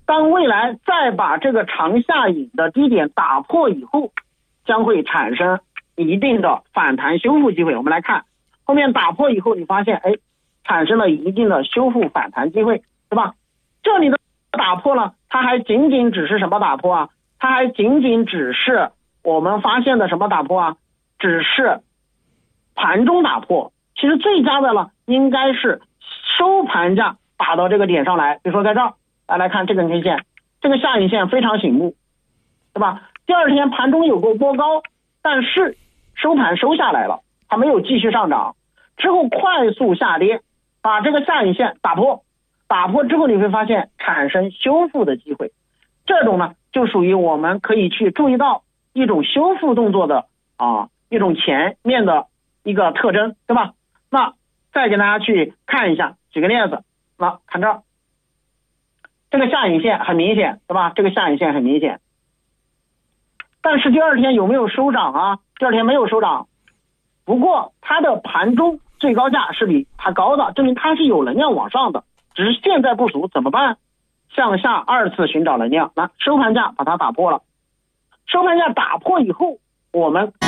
当未来再把这个长下影的低点打破以后，将会产生一定的反弹修复机会。我们来看后面打破以后，你发现产生了一定的修复反弹机会，对吧？这里的打破呢，它还仅仅只是什么打破啊？它还仅仅只是我们发现的什么打破啊？只是盘中打破。其实最佳的呢，应该是收盘价打到这个点上来。比如说在这儿，来看这根 K 线，这个下影线非常醒目，对吧？第二天盘中有过波高，但是收盘收下来了，它没有继续上涨，之后快速下跌，把这个下影线打破之后，你会发现产生修复的机会。这种呢，就属于我们可以去注意到一种修复动作的一种前面的一个特征，对吧？那再给大家去看一下，举个例子，那看这儿，这个下影线很明显，对吧？这个下影线很明显，但是第二天有没有收涨啊？第二天没有收涨，不过它的盘中最高价是比它高的，证明它是有能量往上的，只是现在不足，怎么办？向下二次寻找能量，那收盘价把它打破了，收盘价打破以后，我们